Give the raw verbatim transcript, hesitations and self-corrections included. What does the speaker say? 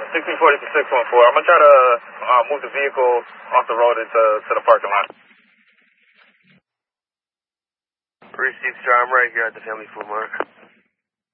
sixteen forty to six one four. I'm going to try to uh, move the vehicle off the road into to the parking lot. Received, sir. I'm right here at the Family Food Mark.